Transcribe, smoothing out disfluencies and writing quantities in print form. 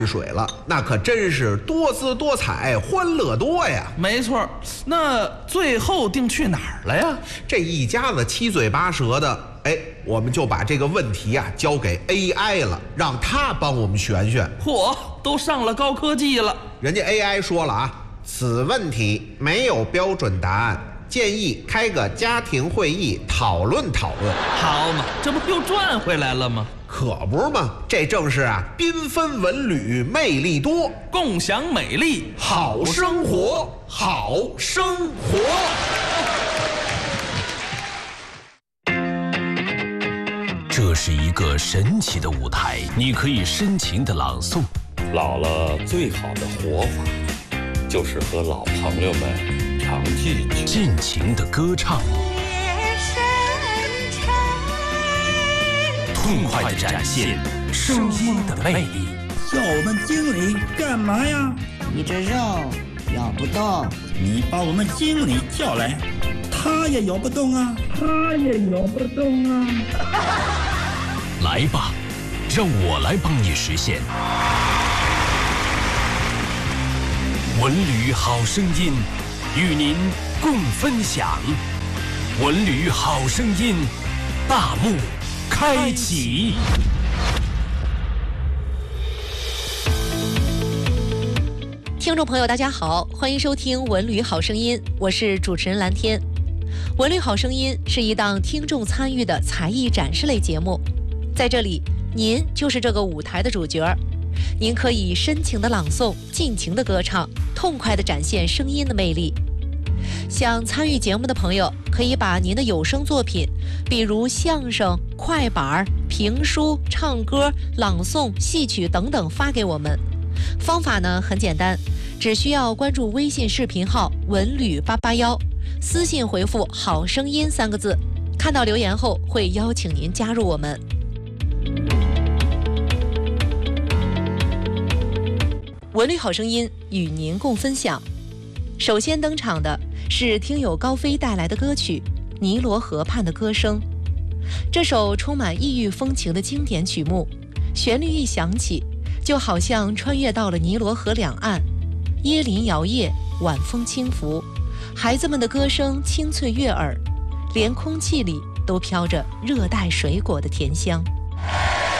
水了，那可真是多姿多彩，欢乐多呀。 没错，那最后定去哪儿了呀？ 这一家子七嘴八舌的，我们就把这个问题啊交给 AI 了，让他帮我们选选。 嚯，都上了高科技了。 人家 AI 说了啊，此问题没有标准答案，建议开个家庭会议讨论讨论。 好嘛，这不又赚回来了吗？ 可不是嘛，这正是啊，缤纷文旅魅力多， 共享美丽， 好生活，好生活。 这是一个神奇的舞台，你可以深情的朗诵。 老了最好的活法，就是和老朋友们常聚聚， 尽情的歌唱，痛快的展现声音的魅力。 叫我们经理干嘛呀？ 你这肉咬不动， 你把我们经理叫来，他也咬不动啊，他也咬不动啊。 来吧，让我来帮你实现。文旅好声音，与您共分享。文旅好声音，大幕开启。 听众朋友大家好，欢迎收听文旅好声音，我是主持人蓝天。文旅好声音是一档听众参与的才艺展示类节目，在这里您就是这个舞台的主角，您可以深情的朗诵，尽情的歌唱，痛快的展现声音的魅力。想参与节目的朋友可以把您的有声作品，比如相声、快板、评书、唱歌、朗诵、戏曲等等发给我们。方法呢很简单，只需要关注微信视频号文旅881，私信回复好声音3个字，看到留言后会邀请您加入我们。文旅好声音与您共分享。首先登场的是听友高飞带来的歌曲《尼罗河畔的歌声》。这首充满异域风情的经典曲目，旋律一响起，就好像穿越到了尼罗河两岸，椰林摇曳，晚风轻拂，孩子们的歌声清脆悦耳，连空气里都飘着热带水果的甜香。